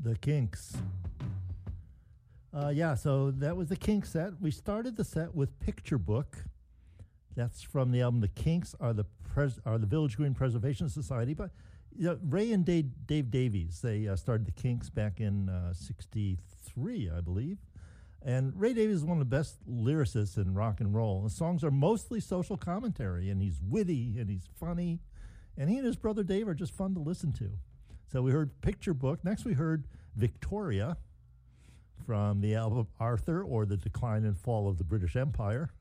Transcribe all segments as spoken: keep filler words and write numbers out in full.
The Kinks. Uh, yeah, so that was the Kinks set. We started the set with Picture Book. That's from the album The Kinks are the Pres- are the Village Green Preservation Society. But you know, Ray and Dave, Dave Davies, they uh, started the Kinks back in uh, sixty-three, I believe. And Ray Davies is one of the best lyricists in rock and roll. The songs are mostly social commentary, and he's witty and he's funny. And he and his brother Dave are just fun to listen to. So we heard Picture Book. Next we heard Victoria from the album Arthur, or The Decline and Fall of the British Empire.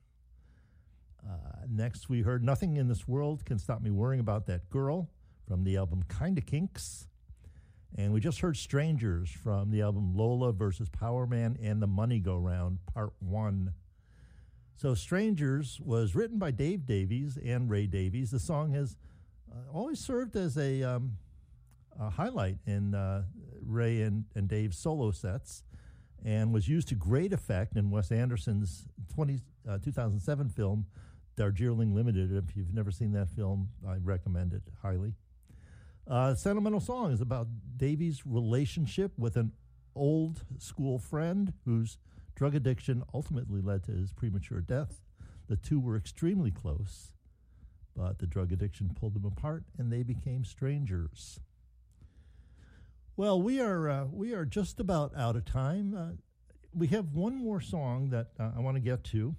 Uh, next we heard Nothing in This World Can Stop Me Worrying About That Girl from the album Kinda Kinks. And we just heard Strangers from the album Lola versus Power Man and the Money Go Round, Part one. So Strangers was written by Dave Davies and Ray Davies. The song has uh, always served as a, um, a highlight in uh, Ray and, and Dave's solo sets and was used to great effect in Wes Anderson's twenty, uh, two thousand seven film, Darjeeling Limited. If you've never seen that film, I recommend it highly. Uh, Sentimental Song is about Davies' relationship with an old school friend whose drug addiction ultimately led to his premature death. The two were extremely close, but the drug addiction pulled them apart and they became strangers. Well, we are uh, we are just about out of time. Uh, we have one more song that uh, I want to get to.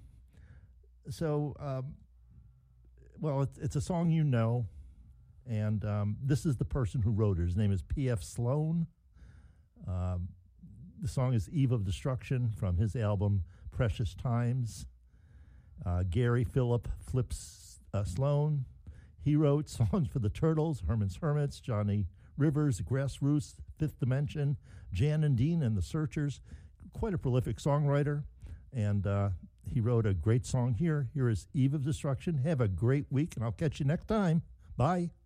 So, um, well, it's, it's a song you know. And um, this is the person who wrote it. His name is P F Sloan. Um, the song is Eve of Destruction from his album Precious Times. Uh, Gary Philip Flips uh, Sloan. He wrote songs for the Turtles, Herman's Hermits, Johnny Rivers, Grassroots, Fifth Dimension, Jan and Dean and the Searchers. Quite a prolific songwriter. And uh, he wrote a great song here. Here is Eve of Destruction. Have a great week, and I'll catch you next time. Bye.